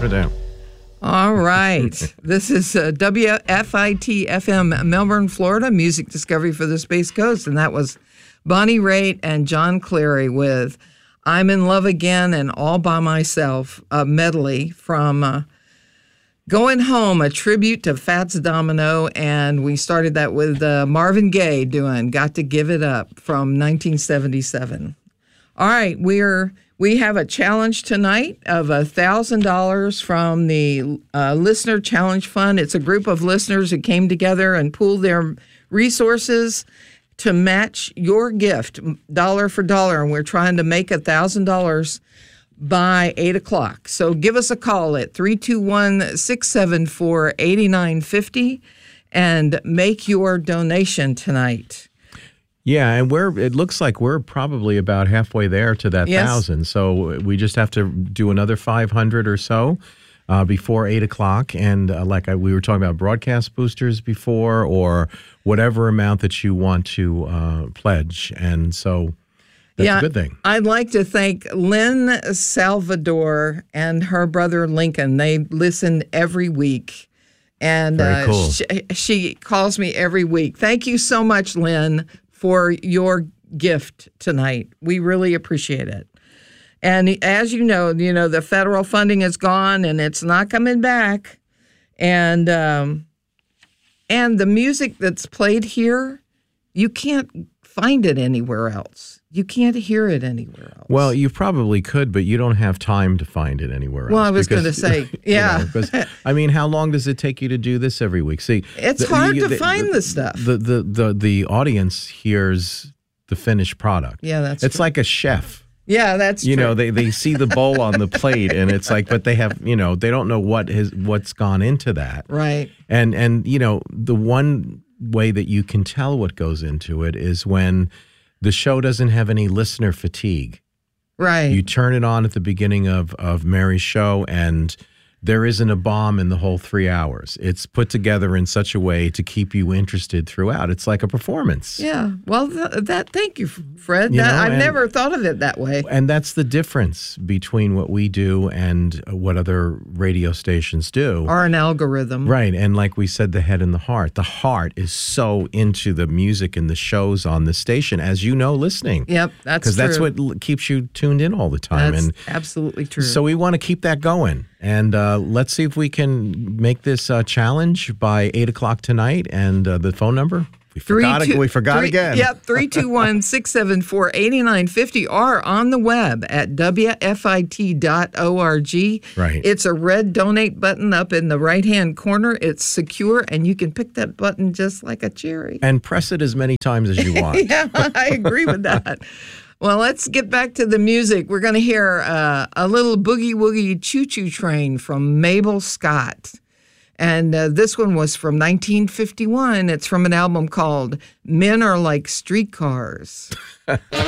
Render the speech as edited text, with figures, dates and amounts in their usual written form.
it out. All right. This is WFIT-FM, Melbourne, Florida, music discovery for the Space Coast. And that was Bonnie Raitt and John Cleary with I'm in Love Again and All by Myself, a medley from Going Home, a tribute to Fats Domino. And we started that with Marvin Gaye doing Got to Give It Up from 1977. All right, we have a challenge tonight of $1,000 from the Listener Challenge Fund. It's a group of listeners who came together and pooled their resources to match your gift, dollar for dollar, and we're trying to make $1,000 by 8 o'clock. So give us a call at 321-674-8950 and make your donation tonight. Yeah, and it looks like we're probably about halfway there to that 1,000. So we just have to do another 500 or so before 8 o'clock. And we were talking about broadcast boosters before, or whatever amount that you want to pledge. And so that's a good thing. I'd like to thank Lynn Salvador and her brother Lincoln. They listen every week. And very cool. She calls me every week. Thank you so much, Lynn, for your gift tonight. We really appreciate it. And as you know, the federal funding is gone and it's not coming back. And the music that's played here, you can't find it anywhere else. You can't hear it anywhere else. Well, you probably could, but you don't have time to find it anywhere else. Well, I was going to say, yeah. How long does it take you to do this every week? See, it's hard to find the stuff. The audience hears the finished product. Yeah, that's It's true. like a chef. Yeah, that's true. They see the bowl on the plate, and it's like, but they have, they don't know what's gone into that. Right. And the one way that you can tell what goes into it is when the show doesn't have any listener fatigue. Right. You turn it on at the beginning of Mary's show, and there isn't a bomb in the whole 3 hours. It's put together in such a way to keep you interested throughout. It's like a performance. Yeah. Well, thank you, Fred. I've never thought of it that way. And that's the difference between what we do and what other radio stations do. Or an algorithm. Right. And like we said, the head and the heart. The heart is so into the music and the shows on the station, as you know, listening. Yep, that's true. Because that's what keeps you tuned in all the time. That's absolutely true. So we want to keep that going. And let's see if we can make this challenge by 8 o'clock tonight. And the phone number? We forgot again. Yep, 321-674-8950 or on the web at WFIT.org. Right. It's a red donate button up in the right-hand corner. It's secure, and you can pick that button just like a cherry. And press it as many times as you want. Yeah, I agree with that. Well, let's get back to the music. We're going to hear a little Boogie Woogie Choo Choo Train from Mabel Scott. And this one was from 1951. It's from an album called Men Are Like Streetcars.